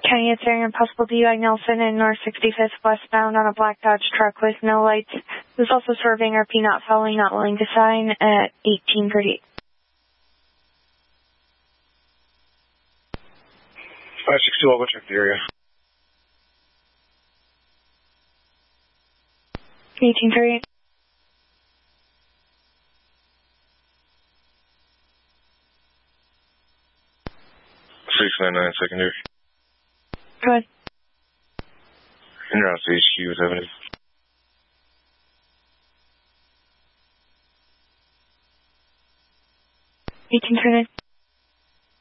County answering Impossible DUI Nelson in North 65th westbound on a black Dodge truck with no lights. Who's also swerving RP not following, not willing to sign at 1838. 562, I'll go check the area. 1838. Secondary. Go ahead. In route to HQ with evidence. 1839.